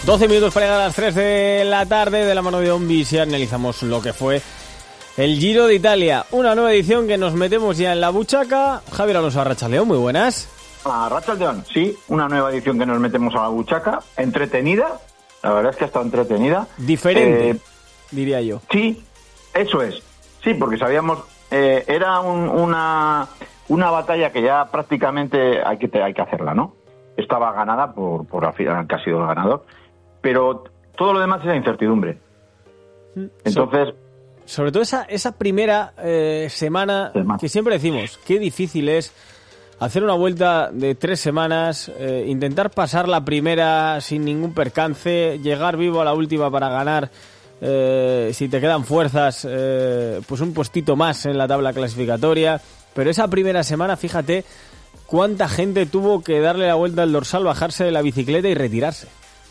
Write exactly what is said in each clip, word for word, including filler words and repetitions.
doce minutos para llegar a las tres de la tarde, de la mano de Ombis, y analizamos lo que fue el Giro de Italia. Una nueva edición que nos metemos ya en la buchaca. Javier Alonso, Arratsaldeon, muy buenas. Arratsaldeon, sí, una nueva edición que nos metemos a la buchaca. Entretenida, la verdad es que ha estado entretenida. Diferente, eh, diría yo. Sí, eso es. Sí, porque sabíamos, eh, era un, una, una batalla que ya prácticamente hay que, hay que hacerla, ¿no? Estaba ganada por, por al final que ha sido el ganador. Pero todo lo demás era incertidumbre. Entonces... So, sobre todo esa, esa primera eh, semana, semana que siempre decimos, qué difícil es hacer una vuelta de tres semanas, eh, intentar pasar la primera sin ningún percance, llegar vivo a la última para ganar, eh, si te quedan fuerzas, eh, pues un puestito más en la tabla clasificatoria. Pero esa primera semana, fíjate cuánta gente tuvo que darle la vuelta al dorsal, bajarse de la bicicleta y retirarse.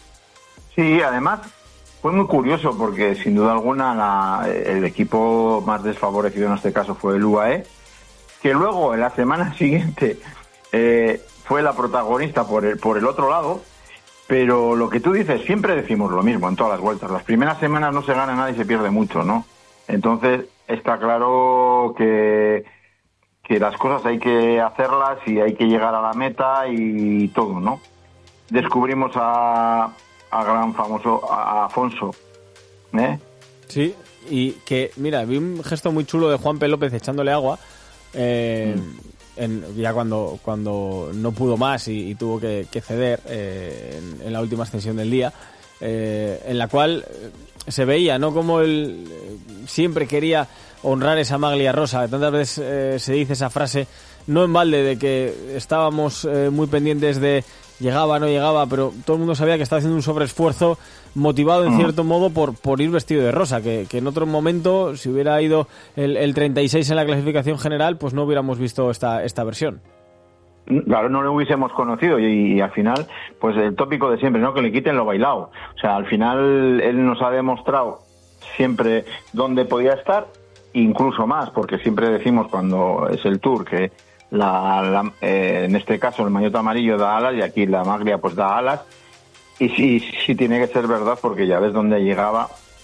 Sí, además fue muy curioso porque sin duda alguna la, el equipo más desfavorecido en este caso fue el U A E, que luego en la semana siguiente eh, fue la protagonista por el, por el otro lado. Pero lo que tú dices, siempre decimos lo mismo en todas las vueltas, las primeras semanas no se gana nada y se pierde mucho, ¿no? Entonces está claro que, que las cosas hay que hacerlas y hay que llegar a la meta y todo, ¿no? Descubrimos a al gran famoso a Afonso, ¿eh? Sí, y que, mira, vi un gesto muy chulo de Juanpe López echándole agua, eh, mm. en, ya cuando cuando no pudo más y, y tuvo que, que ceder eh, en, en la última ascensión del día, eh, en la cual se veía, ¿no?, como él siempre quería honrar esa maglia rosa. Tantas veces eh, se dice esa frase, no en balde, de que estábamos eh, muy pendientes de llegaba, no llegaba, pero todo el mundo sabía que estaba haciendo un sobreesfuerzo motivado en cierto modo por, por ir vestido de rosa, que, que en otro momento, si hubiera ido el, el treinta y seis en la clasificación general, pues no hubiéramos visto esta, esta versión. Claro, no lo hubiésemos conocido y, y al final, pues el tópico de siempre, ¿no?, que le quiten lo bailado. O sea, al final él nos ha demostrado siempre dónde podía estar, incluso más, porque siempre decimos cuando es el Tour que La, la, eh, en este caso el maillot amarillo da alas y aquí la maglia pues da alas, y sí, sí tiene que ser verdad, porque ya ves dónde llegaba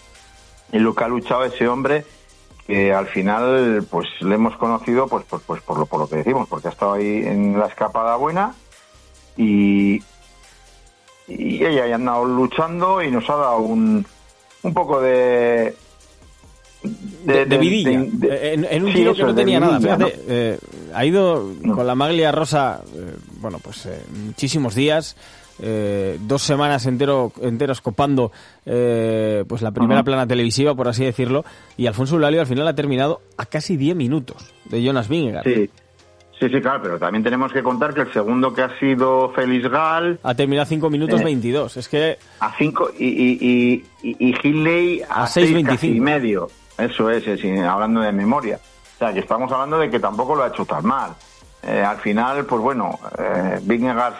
y lo que ha luchado ese hombre, que al final pues le hemos conocido pues, pues, pues por, lo, por lo que decimos, porque ha estado ahí en la escapada buena y, y ella ha andado luchando y nos ha dado un, un poco de De, de, de vidilla, de, de, en, en un sí, giro que no tenía vidilla, nada. Fíjate, ¿no? eh, ha ido no. con la maglia rosa, eh, bueno, pues eh, muchísimos días, eh, dos semanas entero, enteros copando eh, pues la primera uh-huh. plana televisiva, por así decirlo, y Alfonso Eulálio al final ha terminado a casi diez minutos de Jonas Vingegaard. Sí. Sí, sí, claro, pero también tenemos que contar que el segundo, que ha sido Félix Gall, ha terminado a cinco minutos eh, veintidós. Es que a cinco y, y, y, y Hindley a, a seis veinticinco y medio. Eso es, es, hablando de memoria. O sea, que estamos hablando de que tampoco lo ha hecho tan mal. Eh, al final, pues bueno, eh, Vingegaard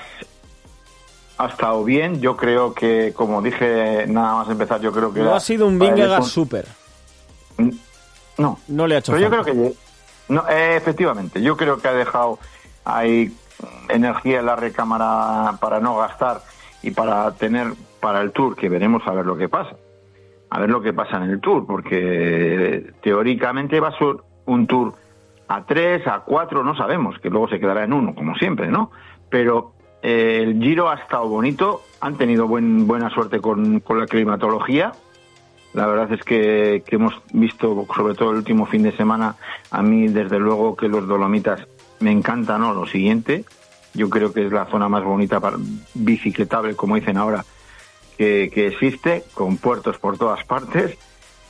ha estado bien. Yo creo que, como dije nada más empezar, yo creo que... No ha sido un Vingegaard un... súper. No. No le ha hecho Pero falta. Yo creo que... No, eh, efectivamente, yo creo que ha dejado ahí energía en la recámara para no gastar y para tener para el Tour, que veremos a ver lo que pasa. A ver lo que pasa en el Tour, porque teóricamente va a ser un Tour a tres, a cuatro, no sabemos, que luego se quedará en uno, como siempre, ¿no? Pero eh, el Giro ha estado bonito, han tenido buen, buena suerte con, con la climatología. La verdad es que, que hemos visto, sobre todo el último fin de semana, a mí desde luego que los Dolomitas me encanta, ¿no? Lo siguiente, yo creo que es la zona más bonita, para bicicletable, como dicen ahora, Que, que existe, con puertos por todas partes,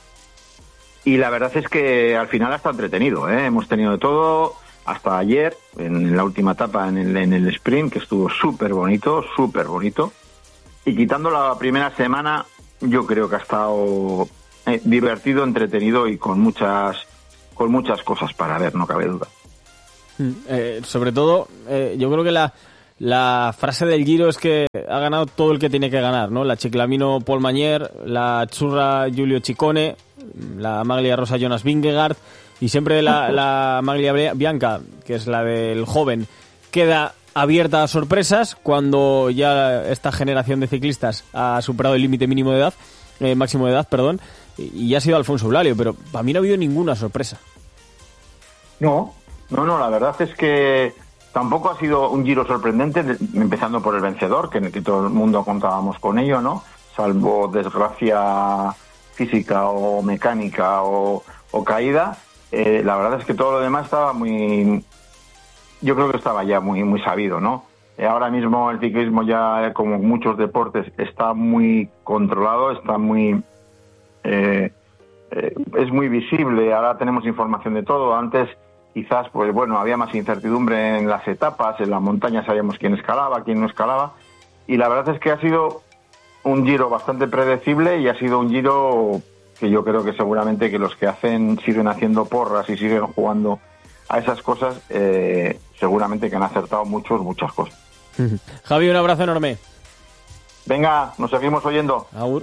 y la verdad es que al final ha estado entretenido, ¿eh? Hemos tenido de todo, hasta ayer, en la última etapa, en el, en el sprint, que estuvo súper bonito, súper bonito, y quitando la primera semana, yo creo que ha estado eh, divertido, entretenido y con muchas, con muchas cosas para ver, no cabe duda. Eh, sobre todo, eh, yo creo que la La frase del Giro es que ha ganado todo el que tiene que ganar, ¿no? La Ciclamino Paul Magnier, la Azzurra Giulio Ciccone, la maglia rosa Jonas Vingegaard, y siempre la, la maglia bianca, que es la del joven, queda abierta a sorpresas cuando ya esta generación de ciclistas ha superado el límite mínimo de edad, eh, máximo de edad, perdón, y, y ha sido Alfonso Eulalio, pero para mí no ha habido ninguna sorpresa. No, no, no, la verdad es que tampoco ha sido un Giro sorprendente, empezando por el vencedor, que en el que todo el mundo contábamos con ello, ¿no? Salvo desgracia física o mecánica o, o caída, eh, la verdad es que todo lo demás estaba muy... Yo creo que estaba ya muy muy sabido, ¿no? Eh, ahora mismo el ciclismo ya, como muchos deportes, está muy controlado, está muy... Eh, eh, es muy visible, ahora tenemos información de todo. Antes quizás, pues bueno, había más incertidumbre en las etapas, en las montañas sabíamos quién escalaba, quién no escalaba, y la verdad es que ha sido un Giro bastante predecible y ha sido un Giro que yo creo que seguramente que los que hacen siguen haciendo porras y siguen jugando a esas cosas, eh, seguramente que han acertado muchos, muchas cosas. Javi, un abrazo enorme. Venga, nos seguimos oyendo. Agur.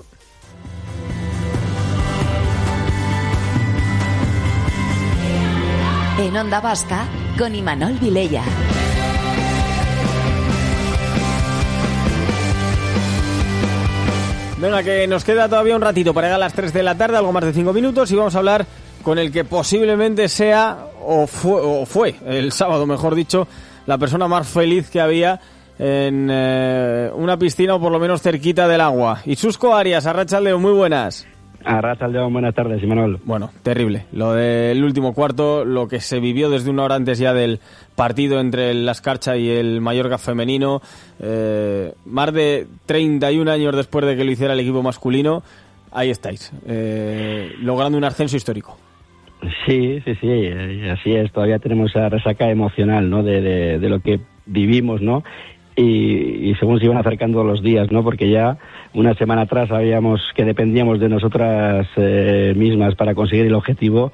En Onda Vasca, con Imanol Vilella. Venga, que nos queda todavía un ratito para llegar a las tres de la tarde, algo más de cinco minutos, y vamos a hablar con el que posiblemente sea, o fue, o fue el sábado, mejor dicho, la persona más feliz que había en eh, una piscina, o por lo menos cerquita del agua. Isusco Arias, Arratsaldeon, muy buenas. Arratsaldeon, buenas tardes, Imanol. Bueno, terrible. Lo del último cuarto, lo que se vivió desde una hora antes ya del partido entre el Azkarcha y el Mallorca femenino, eh, más de treinta y un años después de que lo hiciera el equipo masculino, ahí estáis, eh, logrando un ascenso histórico. Sí, sí, sí, así es. Todavía tenemos esa resaca emocional, ¿no? De, de, de lo que vivimos, ¿no? Y, y según se iban acercando los días, ¿no? Porque ya una semana atrás sabíamos que dependíamos de nosotras eh, mismas para conseguir el objetivo.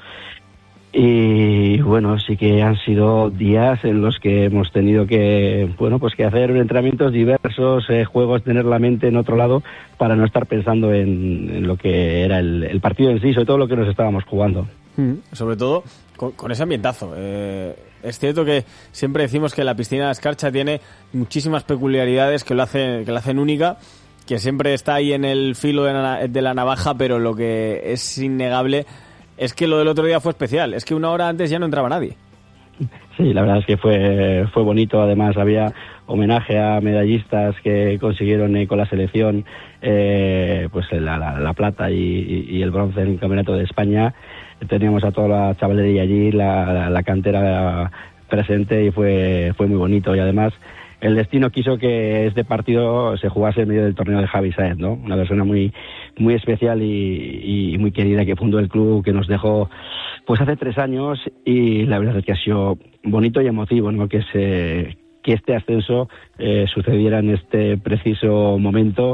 Y bueno, sí que han sido días en los que hemos tenido que, bueno, pues que hacer entrenamientos diversos, eh, juegos, tener la mente en otro lado para no estar pensando en, en lo que era el, el partido en sí, sobre todo lo que nos estábamos jugando. Mm, sobre todo con, con ese ambientazo. Eh, es cierto que siempre decimos que la piscina de Azkarcha tiene muchísimas peculiaridades que lo hacen, que la hacen única, que siempre está ahí en el filo de la, de la navaja, pero lo que es innegable es que lo del otro día fue especial. Es que una hora antes ya no entraba nadie. Sí, la verdad es que fue fue bonito. Además había homenaje a medallistas que consiguieron eh, con la selección eh, pues la, la, la plata y, y, y el bronce en el Campeonato de España. Teníamos a toda la chavalería allí, la, la, la cantera presente, y fue fue muy bonito. Y además el destino quiso que este partido se jugase en medio del torneo de Javi Sáenz, ¿no? Una persona muy muy especial y, y muy querida que fundó el club, que nos dejó pues hace tres años, y la verdad es que ha sido bonito y emotivo, ¿no? Que se que este ascenso eh, sucediera en este preciso momento,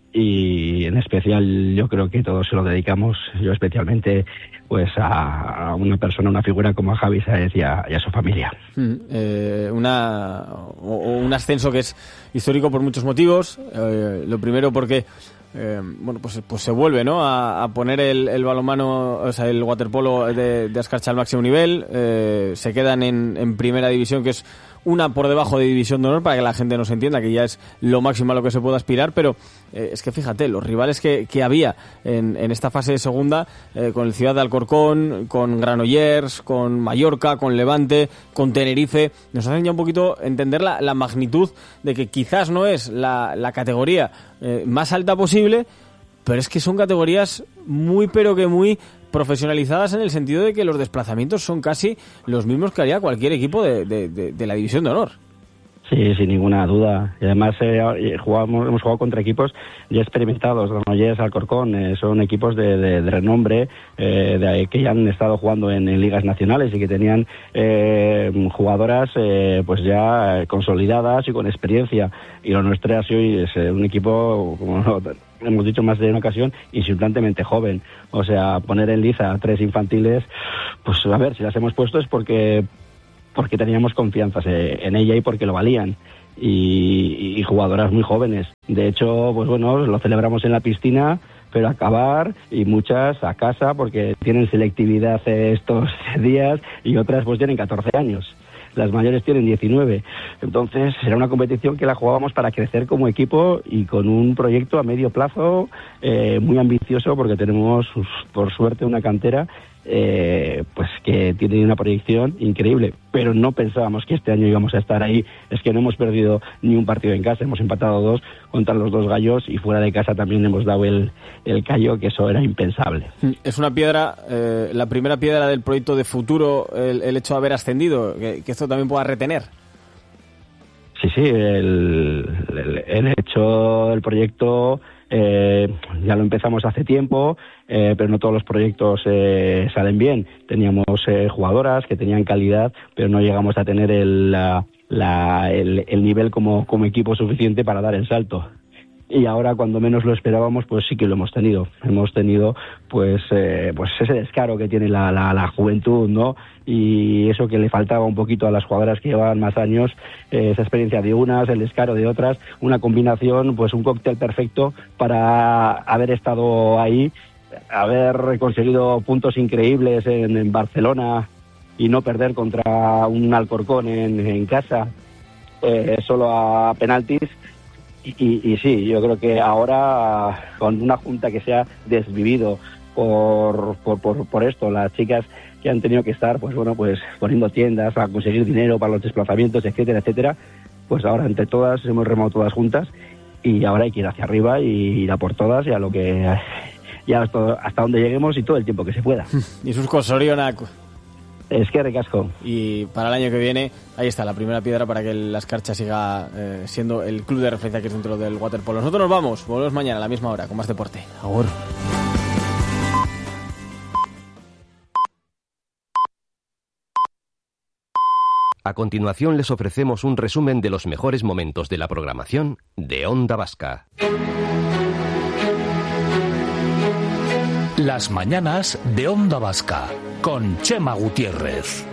y en especial yo creo que todos se lo dedicamos, yo especialmente, pues a, a una persona, una figura como a Javi Sáenz y a, y a su familia. Mm, eh, una, o, un ascenso que es histórico por muchos motivos. Eh, lo primero porque eh, bueno, pues, pues se vuelve, ¿no?, a, a poner el, el balonmano, o sea, el waterpolo de, de Azkarcha al máximo nivel. Eh, se quedan en, en primera división, que es una por debajo de división de honor, para que la gente nos entienda que ya es lo máximo a lo que se puede aspirar. Pero eh, es que fíjate, los rivales que, que había en, en esta fase de segunda, eh, con el Ciudad de Alcorcón, con Granollers, con Mallorca, con Levante, con Tenerife, nos hacen ya un poquito entender la, la magnitud de que quizás no es la, la categoría eh, más alta posible, pero es que son categorías muy pero que muy profesionalizadas, en el sentido de que los desplazamientos son casi los mismos que haría cualquier equipo de, de, de, de la división de honor. Sí, sin ninguna duda. Y además eh, jugamos, hemos jugado contra equipos ya experimentados. Granollers, Alcorcón, eh, son equipos de, de, de renombre, eh, de, que ya han estado jugando en, en ligas nacionales y que tenían eh, jugadoras eh, pues ya consolidadas y con experiencia. Y lo nuestro ha sido es un equipo, como no, hemos dicho más de una ocasión, insultantemente joven. O sea, poner en liza a tres infantiles, pues a ver, si las hemos puesto es porque porque teníamos confianza en ella y porque lo valían, y, y jugadoras muy jóvenes. De hecho, pues bueno, lo celebramos en la piscina, pero acabar, y muchas a casa porque tienen selectividad estos días, y otras pues tienen catorce años. las mayores tienen diecinueve. Entonces era una competición que la jugábamos para crecer como equipo y con un proyecto a medio plazo eh, muy ambicioso, porque tenemos, por suerte, una cantera Eh, pues que tiene una proyección increíble, pero no pensábamos que este año íbamos a estar ahí. Es que no hemos perdido ni un partido en casa, hemos empatado dos contra los dos gallos, y fuera de casa también hemos dado el, el callo, que eso era impensable. Es una piedra, eh, la primera piedra del proyecto de futuro, el, el hecho de haber ascendido, que, que esto también pueda retener. Sí, sí, el, el, el hecho del proyecto eh, ya lo empezamos hace tiempo, eh, pero no todos los proyectos eh, salen bien. Teníamos eh, jugadoras que tenían calidad, pero no llegamos a tener el, la, la, el, el nivel como, como equipo suficiente para dar el salto. Y ahora, cuando menos lo esperábamos, pues sí que lo hemos tenido. Hemos tenido pues eh, pues ese descaro que tiene la, la, la juventud, ¿no? Y eso que le faltaba un poquito a las jugadoras que llevaban más años, eh, esa experiencia de unas, el descaro de otras, una combinación, pues un cóctel perfecto para haber estado ahí, haber conseguido puntos increíbles en, en Barcelona y no perder contra un Alcorcón en, en casa, eh, solo a penaltis. Y, y sí, yo creo que ahora, con una junta que se ha desvivido por, por, por, por esto, las chicas que han tenido que estar, pues bueno, pues poniendo tiendas para conseguir dinero para los desplazamientos, etcétera, etcétera, pues ahora entre todas hemos remado todas juntas, y ahora hay que ir hacia arriba y ir a por todas, y a lo que, ya hasta, hasta donde lleguemos y todo el tiempo que se pueda. Y sus Sorionak. Es que recasco. Y para el año que viene, ahí está la primera piedra para que el Azkartza siga eh, siendo el club de referencia que es dentro del waterpolo. Nosotros nos vamos, volvemos mañana a la misma hora con más deporte. Agur. A continuación les ofrecemos un resumen de los mejores momentos de la programación de Onda Vasca. Las mañanas de Onda Vasca con Chema Gutiérrez.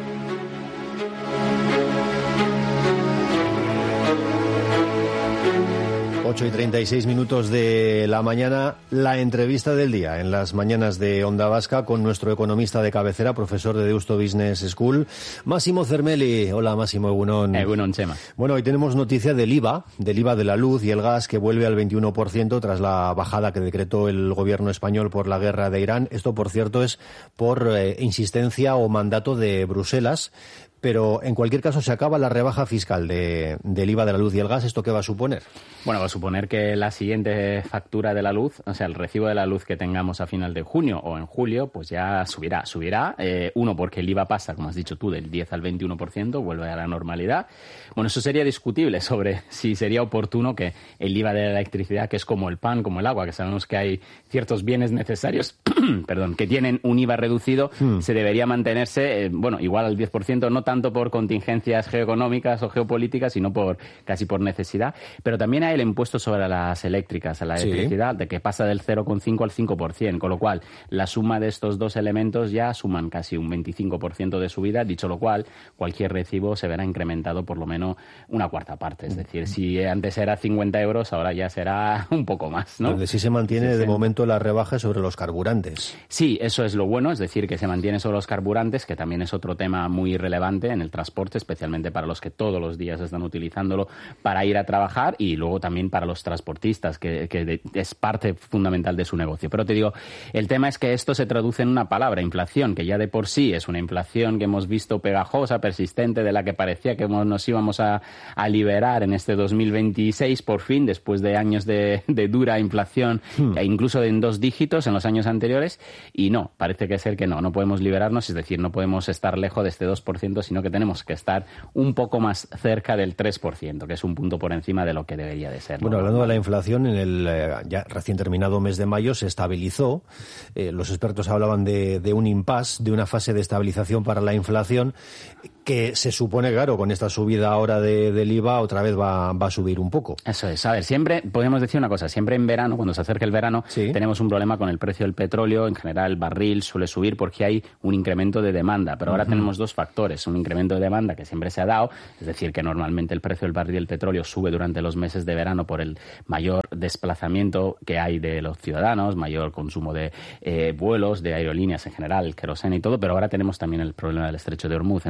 ocho y treinta y seis minutos de la mañana, la entrevista del día en las mañanas de Onda Vasca con nuestro economista de cabecera, profesor de Deusto Business School, Máximo Cermeli. Hola Máximo, egunon. Egunon, Chema. Bueno, hoy tenemos noticia del I V A, del I V A de la luz y el gas, que vuelve al veintiuno por ciento tras la bajada que decretó el gobierno español por la guerra de Irán. Esto, por cierto, es por eh, insistencia o mandato de Bruselas. Pero, en cualquier caso, se acaba la rebaja fiscal de, del I V A de la luz y el gas. ¿Esto qué va a suponer? Bueno, va a suponer que la siguiente factura de la luz, o sea, el recibo de la luz que tengamos a final de junio o en julio, pues ya subirá. Subirá, eh, uno, porque el I V A pasa, como has dicho tú, del diez al veintiuno por ciento, vuelve a la normalidad. Bueno, eso sería discutible sobre si sería oportuno que el I V A de la electricidad, que es como el pan, como el agua, que sabemos que hay ciertos bienes necesarios, perdón, que tienen un I V A reducido, hmm. se debería mantenerse, eh, bueno, igual al diez por ciento, no tanto por contingencias geoeconómicas o geopolíticas, sino por casi por necesidad. Pero también hay el impuesto sobre las eléctricas, a la sí. electricidad, de que pasa del cero coma cinco al cinco por ciento, con lo cual la suma de estos dos elementos ya suman casi un veinticinco por ciento de subida, dicho lo cual, cualquier recibo se verá incrementado por lo menos una cuarta parte. Es decir, si antes era cincuenta euros, ahora ya será un poco más, ¿no? Donde sí se mantiene sí, de sí. momento la rebaja sobre los carburantes. Sí, eso es lo bueno, es decir, que se mantiene sobre los carburantes, que también es otro tema muy relevante en el transporte, especialmente para los que todos los días están utilizándolo para ir a trabajar, y luego también para los transportistas, que, que de, es parte fundamental de su negocio. Pero te digo, el tema es que esto se traduce en una palabra, inflación, que ya de por sí es una inflación que hemos visto pegajosa, persistente, de la que parecía que nos íbamos a, a liberar en este dos mil veintiséis, por fin, después de años de, de dura inflación, hmm. e incluso en dos dígitos en los años anteriores, y no, parece que ser que no, no podemos liberarnos, es decir, no podemos estar lejos de este dos por ciento, sino que tenemos que estar un poco más cerca del tres por ciento, que es un punto por encima de lo que debería de ser, ¿no? Bueno, hablando de la inflación, en el eh, ya recién terminado mes de mayo se estabilizó. Eh, los expertos hablaban de, de un impasse, de una fase de estabilización para la inflación, que se supone, claro, con esta subida ahora de, del I V A, otra vez va, va a subir un poco. Eso es. A ver, siempre podemos decir una cosa, siempre en verano, cuando se acerca el verano, sí. tenemos un problema con el precio del petróleo. En general, el barril suele subir porque hay un incremento de demanda, pero ahora uh-huh. tenemos dos factores. Un incremento de demanda que siempre se ha dado, es decir, que normalmente el precio del barril del petróleo sube durante los meses de verano por el mayor desplazamiento que hay de los ciudadanos, mayor consumo de eh, vuelos, de aerolíneas en general, queroseno y todo, pero ahora tenemos también el problema del estrecho de Hormuz. Entonces,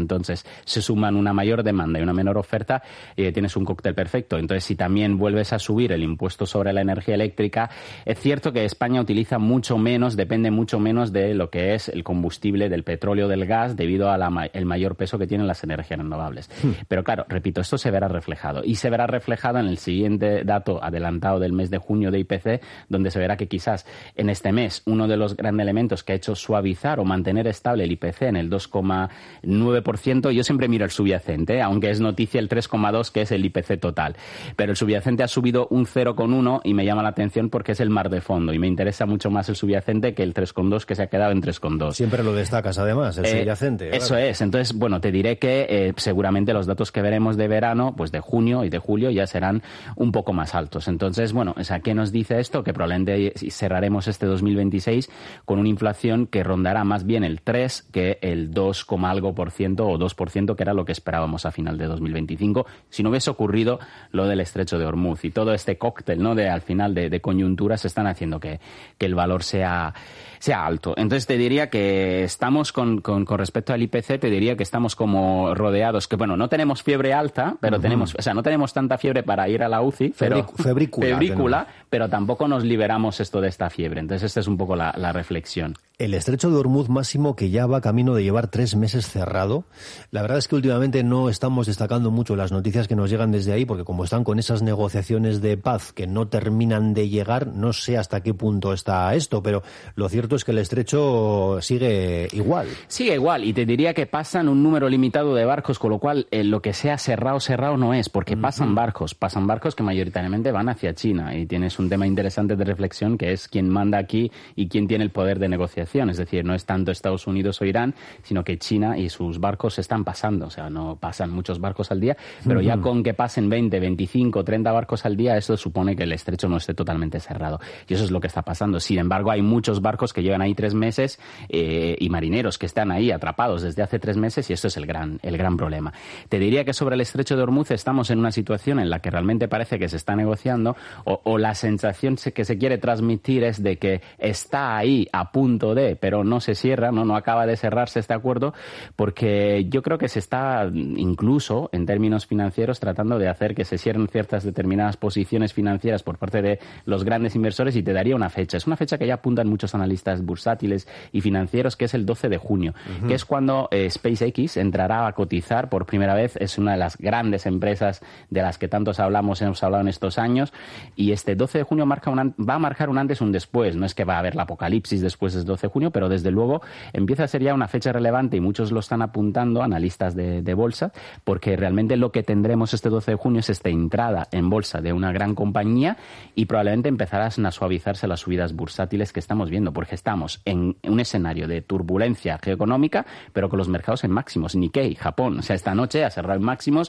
Entonces se suman una mayor demanda y una menor oferta y tienes un cóctel perfecto. Entonces, si también vuelves a subir el impuesto sobre la energía eléctrica, es cierto que España utiliza mucho menos, depende mucho menos de lo que es el combustible, del petróleo, del gas, debido al ma- mayor peso que tienen las energías renovables. Hmm. Pero claro, repito, esto se verá reflejado. Y se verá reflejado en el siguiente dato adelantado del mes de junio de I P C, donde se verá que quizás en este mes uno de los grandes elementos que ha hecho suavizar o mantener estable el I P C en el dos coma nueve por ciento, yo siempre miro el subyacente, ¿eh? Aunque es noticia el tres coma dos, que es el I P C total. Pero el subyacente ha subido un cero coma uno y me llama la atención porque es el mar de fondo y me interesa mucho más el subyacente que el tres coma dos, que se ha quedado en tres coma dos. Siempre lo destacas además, el eh, subyacente. Claro. Eso es. Entonces, bueno, te diré que eh, seguramente los datos que veremos de verano, pues de junio y de julio ya serán un poco más altos. Entonces, bueno, o sea, ¿qué nos dice esto? Que probablemente cerraremos este dos mil veintiséis con una inflación que rondará más bien el tres que el dos, algo por ciento o dos por ciento, que era lo que esperábamos a final de dos mil veinticinco, si no hubiese ocurrido lo del estrecho de Hormuz y todo este cóctel, ¿no?, de al final de, de coyunturas están haciendo que, que el valor sea, sea alto. Entonces te diría que estamos con, con, con respecto al I P C, te diría que estamos como rodeados, que bueno, no tenemos fiebre alta, pero uh-huh. tenemos, o sea, no tenemos tanta fiebre para ir a la U C I, pero Febric- febrícula, febrícula pero tampoco nos liberamos esto de esta fiebre. Entonces esta es un poco la, la reflexión. El estrecho de Hormuz, Máximo, que ya va camino de llevar tres meses cerrado. La verdad es que últimamente no estamos destacando mucho las noticias que nos llegan desde ahí, porque como están con esas negociaciones de paz que no terminan de llegar, no sé hasta qué punto está esto, pero lo cierto es que el estrecho sigue igual. Sigue igual, y te diría que pasan un número limitado de barcos, con lo cual eh, lo que sea cerrado, cerrado no es, porque pasan uh-huh. barcos, pasan barcos que mayoritariamente van hacia China, y tienes un tema interesante de reflexión que es quién manda aquí y quién tiene el poder de negociación. Es decir, no es tanto Estados Unidos o Irán, sino que China y sus barcos se están pasando. O sea, no pasan muchos barcos al día, pero uh-huh. ya con que pasen veinte, veinticinco, treinta barcos al día, eso supone que el estrecho no esté totalmente cerrado. Y eso es lo que está pasando. Sin embargo, hay muchos barcos que llevan ahí tres meses eh, y marineros que están ahí atrapados desde hace tres meses, y esto es el gran, el gran problema. Te diría que sobre el estrecho de Hormuz estamos en una situación en la que realmente parece que se está negociando, o, o la sensación que se quiere transmitir es de que está ahí a punto de, pero no se cierra, no, no acaba de cerrarse este acuerdo, porque yo creo que se está incluso en términos financieros tratando de hacer que se cierren ciertas determinadas posiciones financieras por parte de los grandes inversores, y te daría una fecha. Es una fecha que ya apuntan muchos analistas bursátiles y financieros, que es el doce de junio, uh-huh. que es cuando eh, SpaceX entrará a cotizar por primera vez. Es una de las grandes empresas de las que tantos hablamos, hemos hablado en estos años, y este doce de junio marca un, va a marcar un antes y un después. No es que va a haber la apocalipsis después del doce de junio, pero desde luego empieza a ser ya una fecha relevante, y muchos lo están apuntando, analistas de, de bolsa, porque realmente lo que tendremos este doce de junio es esta entrada en bolsa de una gran compañía, y probablemente empezarán a suavizarse las subidas bursátiles que estamos viendo, porque estamos en un escenario de turbulencia geoeconómica, pero con los mercados en máximos. Nikkei, Japón, o sea, esta noche ha cerrado en máximos,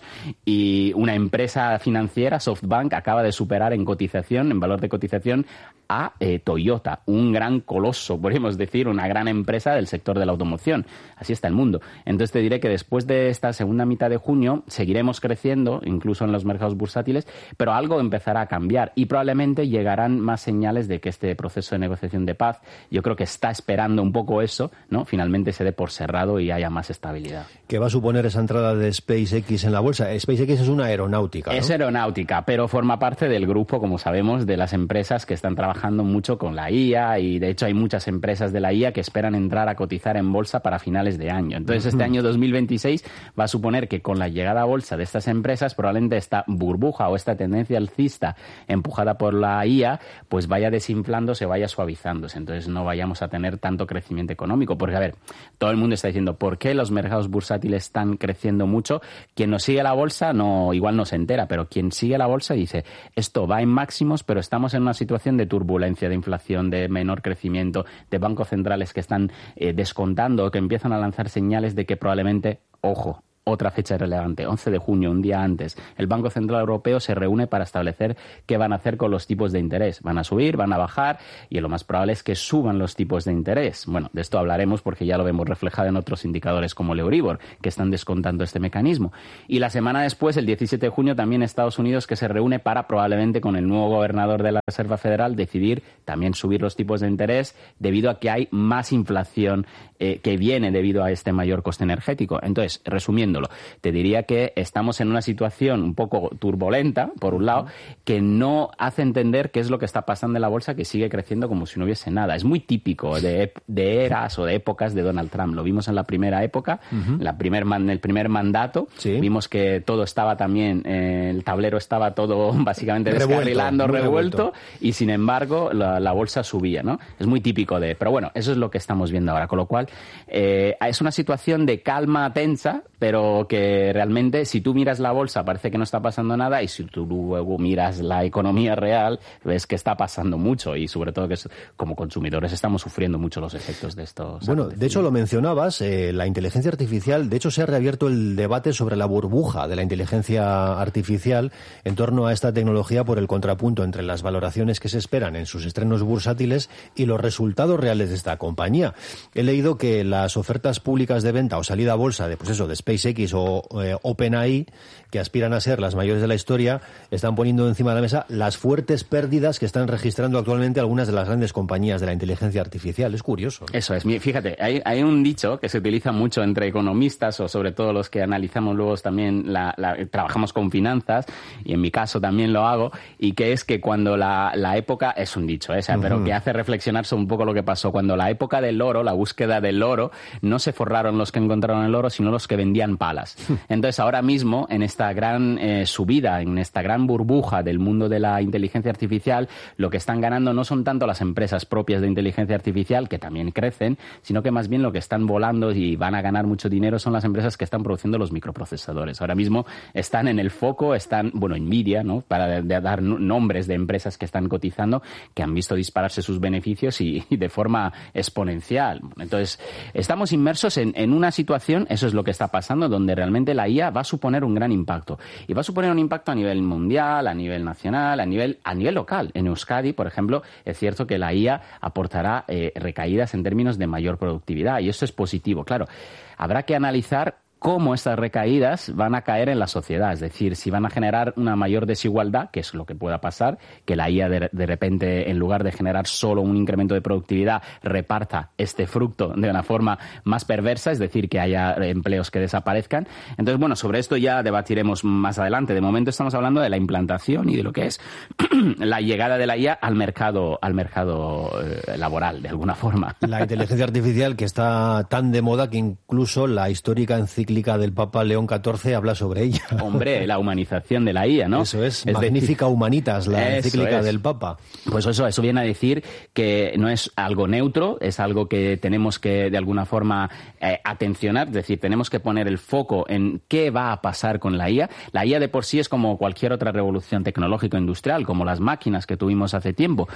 y una empresa financiera, SoftBank, acaba de superar en cotización, en valor de cotización, a eh, Toyota, un gran coloso, podríamos decir, una gran empresa del sector de la automoción. Así está el mundo. Entonces te diré que después de esta segunda mitad de junio seguiremos creciendo, incluso en los mercados bursátiles, pero algo empezará a cambiar, y probablemente llegarán más señales de que este proceso de negociación de paz, yo creo que está esperando un poco eso, ¿no?, finalmente se dé por cerrado y haya más estabilidad. ¿Qué va a suponer esa entrada de SpaceX en la bolsa? SpaceX es una aeronáutica, ¿no? Es aeronáutica, pero forma parte del grupo, como sabemos, de las empresas que están trabajando mucho con la I A, y de hecho hay muchas empresas de la I A que esperan entrar a cotizar en bolsa para finales de año. Entonces este año dos mil veintiséis va a suponer que con la llegada a bolsa de estas empresas, probablemente esta burbuja o esta tendencia alcista empujada por la I A pues vaya desinflándose, vaya suavizándose. Entonces no vayamos a tener tanto crecimiento económico, porque a ver, todo el mundo está diciendo ¿por qué los mercados bursátiles están creciendo mucho? Quien nos sigue la bolsa no, igual no se entera, pero quien sigue la bolsa dice esto va en máximos, pero estamos en una situación de turbulencia, de inflación, de menor crecimiento, de bancos centrales que están eh, descontando o que empiezan a lanzar señales de que probablemente, ojo, otra fecha relevante, once de junio, un día antes, el Banco Central Europeo se reúne para establecer qué van a hacer con los tipos de interés. ¿Van a subir? ¿Van a bajar? Y lo más probable es que suban los tipos de interés. Bueno, de esto hablaremos porque ya lo vemos reflejado en otros indicadores como el Euribor, que están descontando este mecanismo. Y la semana después, el diecisiete de junio, también Estados Unidos, que se reúne para probablemente con el nuevo gobernador de la Reserva Federal decidir también subir los tipos de interés debido a que hay más inflación eh, que viene debido a este mayor coste energético. Entonces, resumiendo, viéndolo. Te diría que estamos en una situación un poco turbulenta, por un lado, que no hace entender qué es lo que está pasando en la bolsa, que sigue creciendo como si no hubiese nada. Es muy típico de, de eras o de épocas de Donald Trump. Lo vimos en la primera época, uh-huh. la primer man, el primer mandato. Sí. Vimos que todo estaba también, eh, el tablero estaba todo básicamente descarrilando, revuelto, revuelto, revuelto, y sin embargo la, la bolsa subía, ¿no? Es muy típico de... Pero bueno, eso es lo que estamos viendo ahora, con lo cual eh, es una situación de calma tensa, pero que realmente si tú miras la bolsa parece que no está pasando nada, y si tú luego miras la economía real ves que está pasando mucho, y sobre todo que es, como consumidores estamos sufriendo mucho los efectos de estos. Bueno, de hecho lo mencionabas, eh, la inteligencia artificial, de hecho se ha reabierto el debate sobre la burbuja de la inteligencia artificial en torno a esta tecnología por el contrapunto entre las valoraciones que se esperan en sus estrenos bursátiles y los resultados reales de esta compañía. He leído que las ofertas públicas de venta o salida a bolsa de, pues eso, de SpaceX o eh, OpenAI, que aspiran a ser las mayores de la historia, están poniendo encima de la mesa las fuertes pérdidas que están registrando actualmente algunas de las grandes compañías de la inteligencia artificial. Es curioso, ¿no? Eso es. Fíjate, hay, hay un dicho que se utiliza mucho entre economistas, o sobre todo los que analizamos luego también, la, la, trabajamos con finanzas, y en mi caso también lo hago, y que es que cuando la, la época, es un dicho, ¿eh? O sea, uh-huh. pero que hace reflexionar sobre un poco lo que pasó. Cuando la época del oro, la búsqueda del oro, no se forraron los que encontraron el oro, sino los que vendían palas. Entonces, ahora mismo, en esta gran eh, subida, en esta gran burbuja del mundo de la inteligencia artificial, lo que están ganando no son tanto las empresas propias de inteligencia artificial, que también crecen, sino que más bien lo que están volando y van a ganar mucho dinero son las empresas que están produciendo los microprocesadores. Ahora mismo están en el foco, están, bueno, Nvidia, ¿no? Para de, de dar nombres de empresas que están cotizando, que han visto dispararse sus beneficios y, y de forma exponencial. Entonces, estamos inmersos en, en una situación, eso es lo que está pasando, donde realmente la I A va a suponer un gran impacto. Y va a suponer un impacto a nivel mundial, a nivel nacional, a nivel, a nivel local. En Euskadi, por ejemplo, es cierto que la I A aportará eh, recaídas en términos de mayor productividad, y eso es positivo. Claro, habrá que analizar cómo estas recaídas van a caer en la sociedad, es decir, si van a generar una mayor desigualdad, que es lo que pueda pasar, que la I A de, de repente, en lugar de generar solo un incremento de productividad, reparta este fruto de una forma más perversa, es decir, que haya empleos que desaparezcan. Entonces, bueno, sobre esto ya debatiremos más adelante. De momento estamos hablando de la implantación y de lo que es la llegada de la I A al mercado, al mercado eh, laboral, de alguna forma. La inteligencia artificial, que está tan de moda que incluso la histórica encíclica del Papa León catorce habla sobre ella. Hombre, la humanización de la I A, ¿no? Eso es, es Magnifica decir, Humanitas, la encíclica es. del Papa. Pues eso, eso viene a decir que no es algo neutro, es algo que tenemos que, de alguna forma, eh, atencionar, es decir, tenemos que poner el foco en qué va a pasar con la I A. La I A de por sí es como cualquier otra revolución tecnológico-industrial, como las máquinas que tuvimos hace tiempo,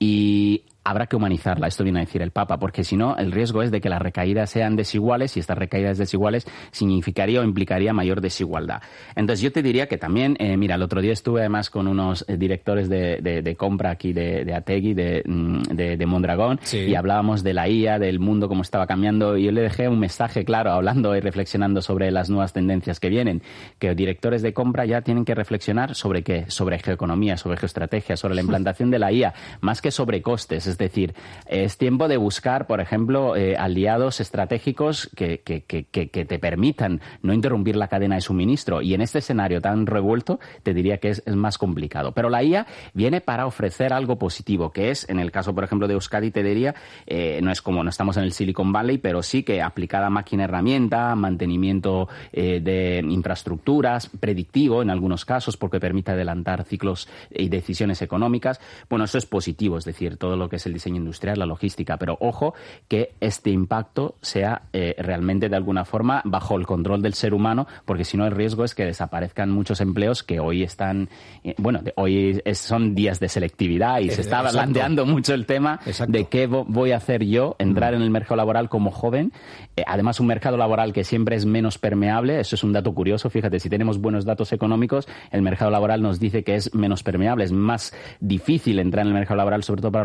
y habrá que humanizarla, esto viene a decir el Papa, porque si no, el riesgo es de que las recaídas sean desiguales, y estas recaídas desiguales significaría o implicaría mayor desigualdad. Entonces yo te diría que también, eh, mira, el otro día estuve además con unos eh, directores de, de, de compra aquí de, de Ategui, de, de, de Mondragón, sí. y hablábamos de la I A, del mundo, cómo estaba cambiando, y yo le dejé un mensaje claro, hablando y reflexionando sobre las nuevas tendencias que vienen, que directores de compra ya tienen que reflexionar sobre qué, sobre geoeconomía, sobre geoestrategia, sobre la implantación de la I A, más que sobre costes. Es decir, es tiempo de buscar, por ejemplo, eh, aliados estratégicos que, que, que, que te permitan no interrumpir la cadena de suministro. Y en este escenario tan revuelto, te diría que es, es más complicado. Pero la I A viene para ofrecer algo positivo, que es, en el caso, por ejemplo, de Euskadi, te diría, eh, no es como, no estamos en el Silicon Valley, pero sí que aplicada a máquina-herramienta, mantenimiento eh, de infraestructuras, predictivo en algunos casos, porque permite adelantar ciclos y decisiones económicas. Bueno, eso es positivo, es decir, todo lo que es el diseño industrial, la logística, pero ojo que este impacto sea eh, realmente de alguna forma bajo el control del ser humano, porque si no el riesgo es que desaparezcan muchos empleos que hoy están, eh, bueno, de, hoy es, son días de selectividad y eh, se está exacto. planteando mucho el tema exacto. de qué vo- voy a hacer yo, entrar mm. en el mercado laboral como joven, eh, además un mercado laboral que siempre es menos permeable, eso es un dato curioso, fíjate, si tenemos buenos datos económicos, el mercado laboral nos dice que es menos permeable, es más difícil entrar en el mercado laboral, sobre todo para los jóvenes,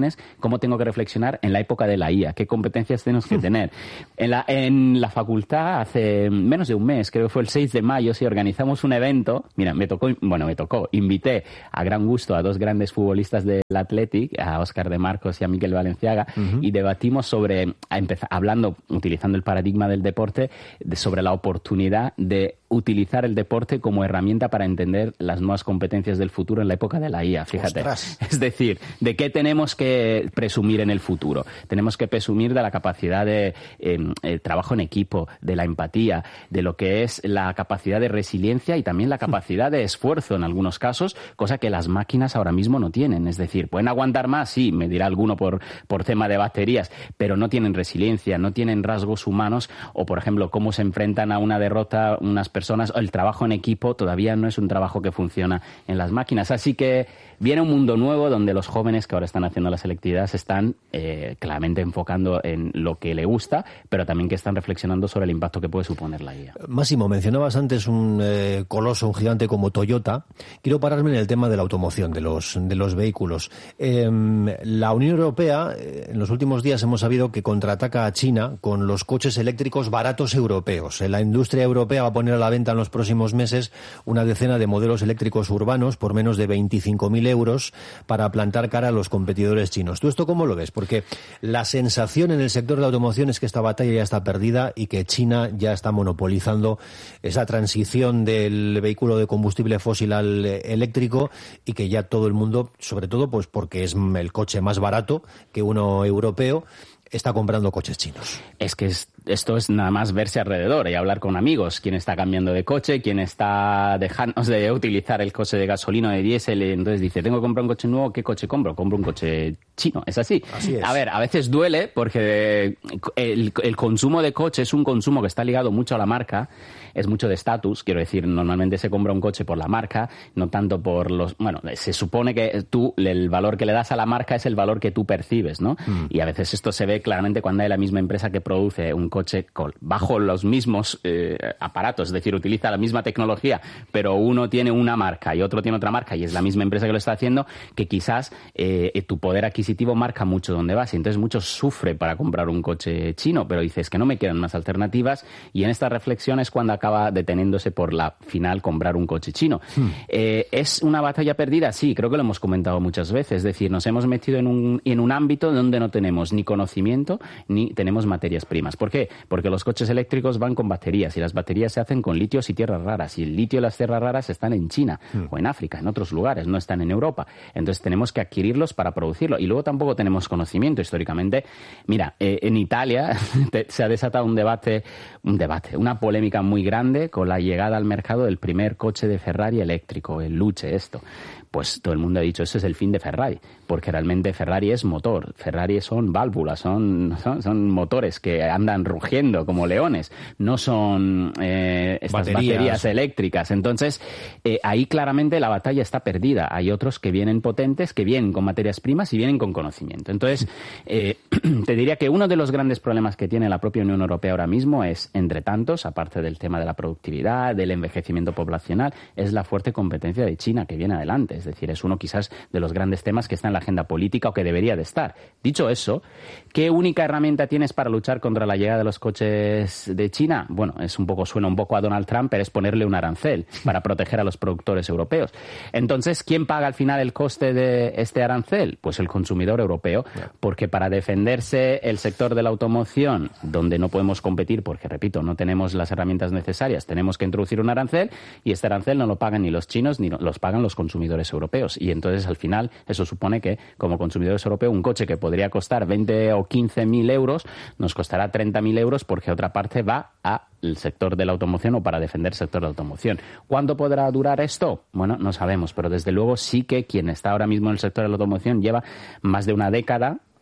jóvenes, cómo tengo que reflexionar en la época de la I A, qué competencias tenemos que tener. En la, en la facultad, hace menos de un mes, creo que fue el seis de mayo, sí, organizamos un evento. Mira, me tocó, bueno, me tocó, invité a gran gusto a dos grandes futbolistas del Athletic, a Óscar de Marcos y a Miquel Valenciaga, uh-huh. y debatimos sobre, a empezar, hablando, utilizando el paradigma del deporte, de, sobre la oportunidad de utilizar el deporte como herramienta para entender las nuevas competencias del futuro en la época de la I A, fíjate. Ostras. Es decir, ¿de qué tenemos que presumir en el futuro? Tenemos que presumir de la capacidad de eh, el trabajo en equipo, de la empatía, de lo que es la capacidad de resiliencia y también la capacidad de esfuerzo en algunos casos, cosa que las máquinas ahora mismo no tienen. Es decir, ¿pueden aguantar más? Sí, me dirá alguno por, por tema de baterías, pero no tienen resiliencia, no tienen rasgos humanos o, por ejemplo, cómo se enfrentan a una derrota unas personas. El trabajo en equipo todavía no es un trabajo que funciona en las máquinas. Así que viene un mundo nuevo donde los jóvenes que ahora están haciendo la selectividad se están eh, claramente enfocando en lo que le gusta, pero también que están reflexionando sobre el impacto que puede suponer la I A. Máximo, mencionabas antes un eh, coloso, un gigante como Toyota. Quiero pararme en el tema de la automoción, de los, de los vehículos. Eh, la Unión Europea, eh, en los últimos días hemos sabido que contraataca a China con los coches eléctricos baratos europeos. Eh, la industria europea va a poner a la venta en los próximos meses una decena de modelos eléctricos urbanos por menos de veinticinco mil euros para plantar cara a los competidores chinos. ¿Tú esto cómo lo ves? Porque la sensación en el sector de la automoción es que esta batalla ya está perdida y que China ya está monopolizando esa transición del vehículo de combustible fósil al eléctrico y que ya todo el mundo, sobre todo pues porque es el coche más barato que uno europeo, está comprando coches chinos. Es que es, esto es nada más verse alrededor y hablar con amigos. Quién está cambiando de coche, quién está dejando de utilizar el coche de gasolina o de diésel. Entonces dice, tengo que comprar un coche nuevo, ¿qué coche compro? Compro un coche chino. Es así. Así es. A ver, a veces duele porque el, el consumo de coche es un consumo que está ligado mucho a la marca. Es mucho de estatus, quiero decir, normalmente se compra un coche por la marca, no tanto por los... Bueno, se supone que tú, el valor que le das a la marca es el valor que tú percibes, ¿no? Mm. Y a veces esto se ve claramente cuando hay la misma empresa que produce un coche con, bajo los mismos eh, aparatos, es decir, utiliza la misma tecnología, pero uno tiene una marca y otro tiene otra marca y es la misma empresa que lo está haciendo, que quizás eh, tu poder adquisitivo marca mucho dónde vas. Y entonces muchos sufren para comprar un coche chino, pero dices que no me quedan más alternativas y en esta reflexión es cuando acaba deteniéndose por la final comprar un coche chino. Hmm. Eh, ¿Es una batalla perdida? Sí, creo que lo hemos comentado muchas veces. Es decir, nos hemos metido en un, en un ámbito donde no tenemos ni conocimiento ni tenemos materias primas. ¿Por qué? Porque los coches eléctricos van con baterías y las baterías se hacen con litios y tierras raras y el litio y las tierras raras están en China hmm. o en África, en otros lugares, no están en Europa. Entonces tenemos que adquirirlos para producirlo y luego tampoco tenemos conocimiento históricamente. Mira, eh, en Italia se ha desatado un debate, un debate, una polémica muy grande con la llegada al mercado del primer coche de Ferrari eléctrico, el Luce, esto. Pues todo el mundo ha dicho, eso es el fin de Ferrari, porque realmente Ferrari es motor, Ferrari son válvulas, son, son, son motores que andan rugiendo como leones, no son eh, estas baterías. baterías eléctricas. Entonces, eh, ahí claramente la batalla está perdida. Hay otros que vienen potentes, que vienen con materias primas y vienen con conocimiento. Entonces, eh, te diría que uno de los grandes problemas que tiene la propia Unión Europea ahora mismo es, entre tantos, aparte del tema de la productividad, del envejecimiento poblacional, es la fuerte competencia de China que viene adelante. Es decir, es uno quizás de los grandes temas que está en la agenda política o que debería de estar. Dicho eso, ¿qué única herramienta tienes para luchar contra la llegada de los coches de China? Bueno, es un poco, suena un poco a Donald Trump, pero es ponerle un arancel para proteger a los productores europeos. Entonces, ¿quién paga al final el coste de este arancel? Pues el consumidor europeo, porque para defenderse el sector de la automoción, donde no podemos competir, porque, repito, no tenemos las herramientas necesarias, tenemos que introducir un arancel y este arancel no lo pagan ni los chinos ni los pagan los consumidores europeos. Y entonces, al final, eso supone que, como consumidores europeos, un coche que podría costar veinte o quince mil euros nos costará treinta mil euros porque otra parte va al sector de la automoción o para defender el sector de la automoción. ¿Cuánto podrá durar esto? Bueno, no sabemos, pero desde luego sí que quien está ahora mismo en el sector de la automoción lleva más de una década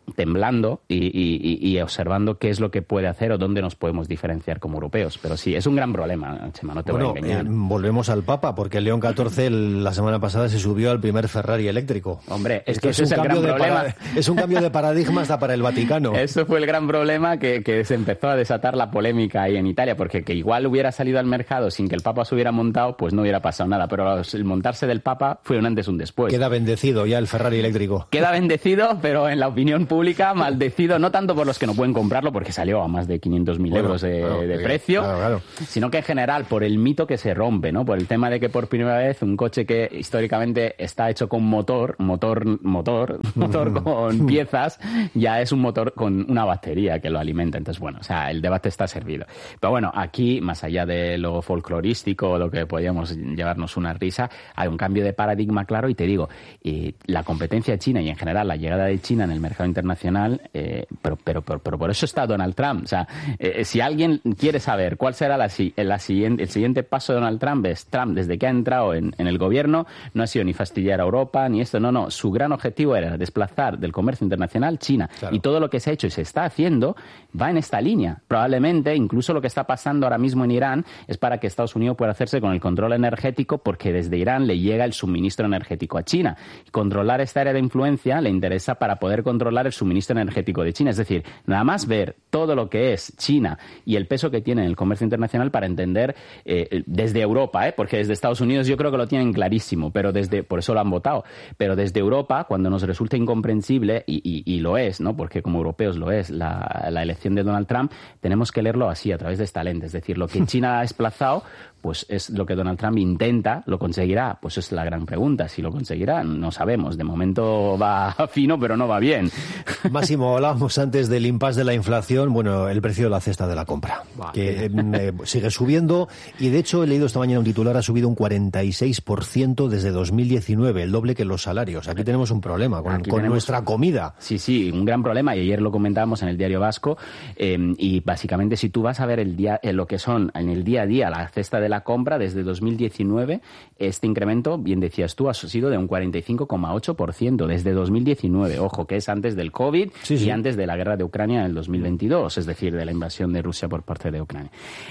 temblando y, y, y observando qué es lo que puede hacer o dónde nos podemos diferenciar como europeos. Pero sí, es un gran problema, Chema, no te bueno, voy a engañar. Eh, volvemos al Papa, porque el León catorce el, la semana pasada se subió al primer Ferrari eléctrico. Hombre, es Esto que ese es, es el gran problema. Para, es un cambio de paradigma hasta para el Vaticano. Eso fue el gran problema que, que se empezó a desatar la polémica ahí en Italia, porque que igual hubiera salido al mercado sin que el Papa se hubiera montado, pues no hubiera pasado nada. Pero el montarse del Papa fue un antes y un después. Queda bendecido ya el Ferrari eléctrico. Queda bendecido, pero en la opinión pública maldecido. No tanto por los que no pueden comprarlo, porque salió a más de quinientos mil bueno, euros de, claro, de precio, claro, claro. sino que en general por el mito que se rompe, ¿no? Por el tema de que por primera vez un coche que históricamente está hecho con motor, motor, motor, motor con piezas, ya es un motor con una batería que lo alimenta. Entonces, bueno, o sea, el debate está servido. Pero bueno, aquí, más allá de lo folclorístico o lo que podíamos llevarnos una risa, hay un cambio de paradigma claro y te digo, eh, la competencia china y en general la llegada de China en el mercado internacional eh, Eh, pero, pero, pero, pero por eso está Donald Trump. O sea, eh, si alguien quiere saber cuál será la, la siguiente, el siguiente paso de Donald Trump, es Trump, desde que ha entrado en, en el gobierno, no ha sido ni fastidiar a Europa, ni esto, no, no. Su gran objetivo era desplazar del comercio internacional China. Claro. Y todo lo que se ha hecho y se está haciendo va en esta línea. Probablemente, incluso lo que está pasando ahora mismo en Irán es para que Estados Unidos pueda hacerse con el control energético, porque desde Irán le llega el suministro energético a China. Y controlar esta área de influencia le interesa para poder controlar el suministro energético de China. Es decir, nada más ver todo lo que es China y el peso que tiene en el comercio internacional para entender eh, desde Europa, ¿eh? porque desde Estados Unidos yo creo que lo tienen clarísimo, pero desde por eso lo han votado. Pero desde Europa, cuando nos resulta incomprensible, y, y, y lo es, ¿no? porque como europeos lo es, la, la elección de Donald Trump, tenemos que leerlo así, a través de esta lente. Es decir, lo que China ha desplazado, pues es lo que Donald Trump intenta. ¿Lo conseguirá? Pues es la gran pregunta. Si lo conseguirá, no sabemos. De momento va fino, pero no va bien. Máximo, hablábamos antes del impasse de la inflación. Bueno, el precio de la cesta de la compra, bah, que eh, sigue subiendo. Y de hecho, he leído esta mañana un titular, ha subido un cuarenta y seis por ciento desde dos mil diecinueve, el doble que los salarios. Aquí tenemos un problema con, con tenemos, nuestra comida. Sí, sí, un gran problema. Y ayer lo comentábamos en el Diario Vasco. Eh, y básicamente, si tú vas a ver el día, eh, lo que son en el día a día la cesta de la compra desde dos mil diecinueve, este incremento, bien decías tú, ha sido de un cuarenta y cinco coma ocho por ciento desde dos mil diecinueve. Ojo, que es antes del COVID sí, y sí. antes de la guerra de Ucrania en el dos mil veintidós, es decir, de la invasión de Rusia por parte de Ucrania.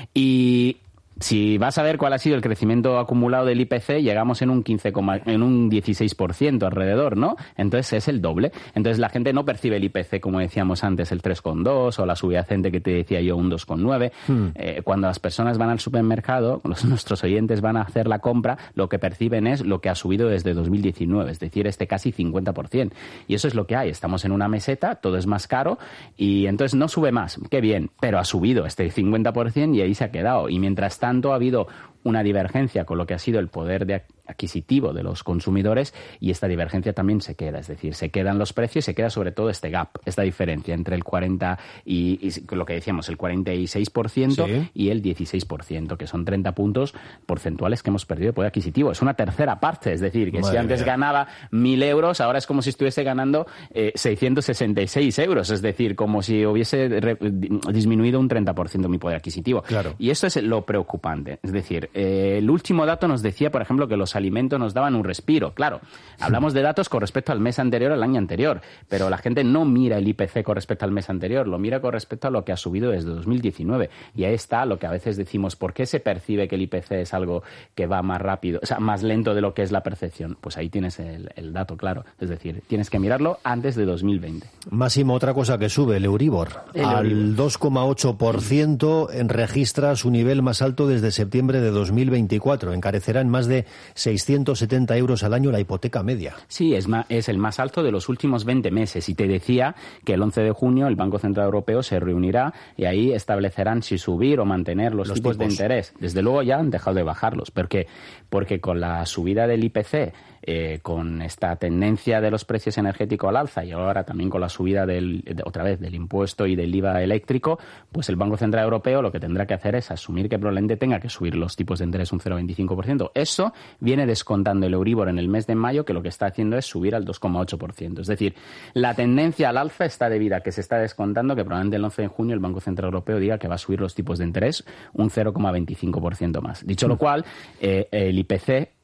Y si vas a ver cuál ha sido el crecimiento acumulado del I P C, llegamos en un quince, en un dieciséis por ciento alrededor, ¿no? Entonces es el doble. Entonces la gente no percibe el I P C, como decíamos antes, el tres coma dos o la subyacente que te decía yo, un dos coma nueve. Hmm. Eh, cuando las personas van al supermercado, los, nuestros oyentes van a hacer la compra, lo que perciben es lo que ha subido desde dos mil diecinueve, es decir, este casi cincuenta por ciento. Y eso es lo que hay. Estamos en una meseta, todo es más caro y entonces no sube más. Qué bien, pero ha subido este cincuenta por ciento y ahí se ha quedado. Y mientras tanto ha habido una divergencia con lo que ha sido el poder de adquisitivo de los consumidores y esta divergencia también se queda, es decir, se quedan los precios y se queda sobre todo este gap, esta diferencia entre el cuarenta y, y lo que decíamos, el cuarenta y seis por ciento sí. y el dieciséis por ciento, que son treinta puntos porcentuales que hemos perdido de poder adquisitivo. Es una tercera parte, es decir, que Madre si antes mía. ganaba mil euros, ahora es como si estuviese ganando eh, seiscientos sesenta y seis euros, es decir, como si hubiese re, disminuido un treinta por ciento mi poder adquisitivo. Claro. Y esto es lo preocupante, es decir, eh, el último dato nos decía, por ejemplo, que los alimentos nos daban un respiro. Claro, hablamos de datos con respecto al mes anterior, al año anterior, pero la gente no mira el I P C con respecto al mes anterior, lo mira con respecto a lo que ha subido desde dos mil diecinueve. Y ahí está lo que a veces decimos, ¿por qué se percibe que el I P C es algo que va más rápido, o sea, más lento de lo que es la percepción? Pues ahí tienes el, el dato claro. Es decir, tienes que mirarlo antes de dos mil veinte. Máximo, otra cosa que sube, el Euribor. El al Euribor. dos coma ocho por ciento registra su nivel más alto desde septiembre de dos mil veinticuatro. Encarecerá en más de seiscientos setenta euros al año la hipoteca media. Sí, es, ma- es el más alto de los últimos veinte meses. Y te decía que el once de junio el Banco Central Europeo se reunirá y ahí establecerán si subir o mantener los, los tipos, tipos de interés. Desde luego ya han dejado de bajarlos. ¿Por qué? Porque con la subida del I P C, eh, con esta tendencia de los precios energéticos al alza y ahora también con la subida del, de, otra vez del impuesto y del I V A eléctrico, pues el Banco Central Europeo lo que tendrá que hacer es asumir que probablemente tenga que subir los tipos de interés un cero coma veinticinco por ciento. Eso viene descontando el Euribor en el mes de mayo, que lo que está haciendo es subir al dos coma ocho por ciento. Es decir, la tendencia al alza está debida a que se está descontando que probablemente el once de junio el Banco Central Europeo diga que va a subir los tipos de interés un cero coma veinticinco por ciento más. Dicho lo cual, eh, el I P C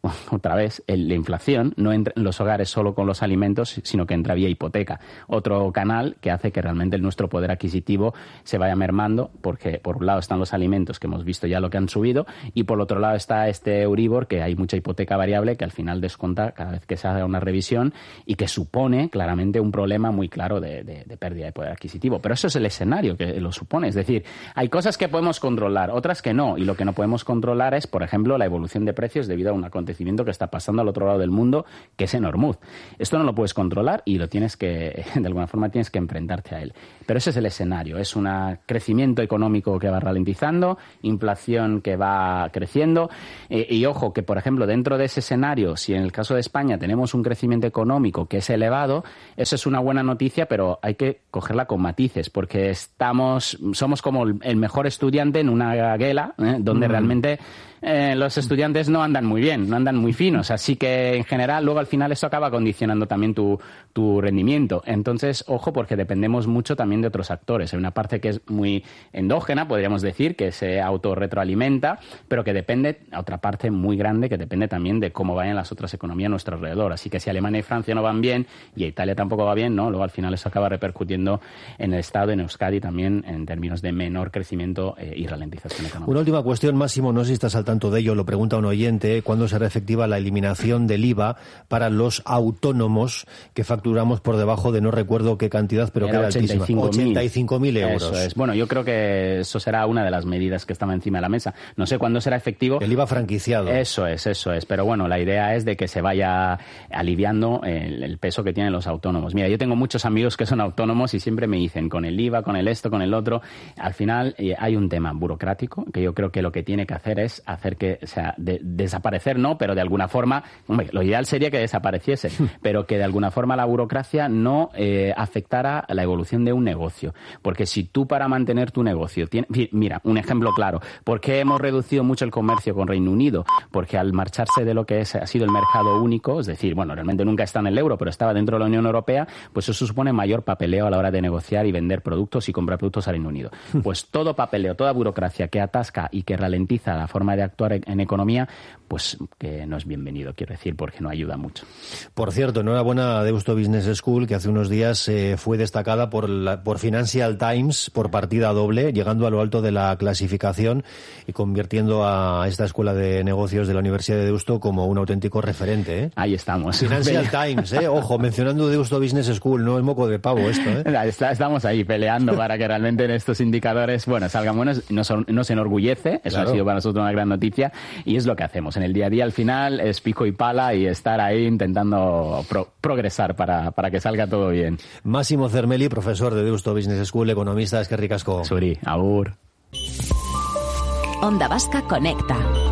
otra vez, el, la inflación no entra en los hogares solo con los alimentos, sino que entra vía hipoteca. Otro canal que hace que realmente nuestro poder adquisitivo se vaya mermando, porque por un lado están los alimentos, que hemos visto ya lo que han subido, y por otro lado está este Euribor, que hay mucha hipoteca variable que al final desconta cada vez que se haga una revisión y que supone claramente un problema muy claro de, de, de pérdida de poder adquisitivo. Pero eso es el escenario que lo supone. Es decir, hay cosas que podemos controlar, otras que no, y lo que no podemos controlar es, por ejemplo, la evolución de precios debido a un acontecimiento que está pasando al otro lado del mundo, que es en Hormuz. Esto no lo puedes controlar y lo tienes que, de alguna forma, tienes que enfrentarte a él. Pero ese es el escenario. Es un crecimiento económico que va ralentizando, inflación que va creciendo. Eh, y ojo, que por ejemplo, dentro de ese escenario, si en el caso de España tenemos un crecimiento económico que es elevado, eso es una buena noticia, pero hay que cogerla con matices, porque estamos, somos como el mejor estudiante en una guela, ¿eh? donde mm. realmente eh, los estudiantes no andan muy bien, no andan muy finos, así que en general luego al final eso acaba condicionando también tu, tu rendimiento. Entonces, ojo, porque dependemos mucho también de otros actores. Hay una parte que es muy endógena, podríamos decir, que se autorretroalimenta, pero que depende, a otra parte muy grande, que depende también de cómo vayan las otras economías a nuestro alrededor. Así que si Alemania y Francia no van bien y Italia tampoco va bien, ¿no? Luego al final eso acaba repercutiendo en el Estado, en Euskadi también, en términos de menor crecimiento eh, y ralentización económica. Una última cuestión, Máximo, no sé si estás al tanto de ello, lo pregunta un oyente, ¿cuándo será efectiva la eliminación del I V A para los autónomos que facturamos por debajo de no recuerdo qué cantidad, pero era que era altísima? ochenta y cinco mil euros. Eso es. Bueno, yo creo que eso será una de las medidas que estaba encima de la mesa. No sé cuándo será efectivo. El I V A franquiciado. Eso es, eso es. Pero bueno, la idea es de que se vaya aliviando el, el peso que tienen los autónomos. Mira, yo tengo muchos amigos que son autónomos y siempre me dicen con el I V A, con el esto, con el otro. Al final eh, hay un tema burocrático que yo creo que lo que tiene que hacer es hacer que, o sea, de, desaparecer, no, pero de alguna forma, hombre, lo ideal sería que desapareciese, pero que de alguna forma la burocracia no eh, afectara a la evolución de un negocio. Porque si tú para mantener tu negocio, tiene, mira, un ejemplo claro, ¿por qué hemos reducido mucho el comercio con Reino Unido? Porque al marcharse de lo que es, ha sido el mercado único, es decir, bueno, realmente nunca está en el euro, pero estaba dentro de la Unión Europea, pues eso supone mayor papeleo a la hora de negociar y vender productos y comprar productos al Reino Unido. Pues todo papeleo, toda burocracia que atasca y que ralentiza la forma de actuar en economía, pues que no es bienvenido, quiero decir, porque no ayuda mucho. Por cierto, enhorabuena a Deusto Business School, que hace unos días eh, fue destacada por, la, por Financial Times por partida doble, llegando a lo alto de la clasificación y convirtiendo a esta escuela de negocios de la Universidad de Deusto como un auténtico referente. ¿eh? Ahí estamos. Financial Times, ¿eh? Ojo, mencionando Deusto Business School, no es moco de pavo esto. ¿eh? Estamos ahí peleando para que realmente en estos indicadores, bueno, salgan buenos, nos, nos enorgullece, eso claro. Ha sido para nosotros una gran noticia y es lo que hacemos. En el día a día, al final, es pico y pala y estar ahí intentando pro, progresar para, para que salga todo bien. Máximo Cermeli, profesor de Deusto Business School, economista, eskerrik asko. Suri, agur. Onda Vasca Conecta.